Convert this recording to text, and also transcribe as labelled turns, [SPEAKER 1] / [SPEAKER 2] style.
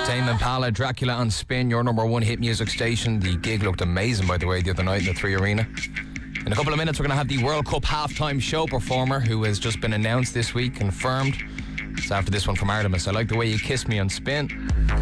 [SPEAKER 1] Tame Impala, Dracula on Spin, your number one hit music station. The gig looked amazing, by the way, the other night in the 3 Arena. In a couple of minutes, we're going to have the World Cup halftime show performer who has just been announced this week, confirmed. It's after this one from Artemis. I like the way you kissed me on Spin.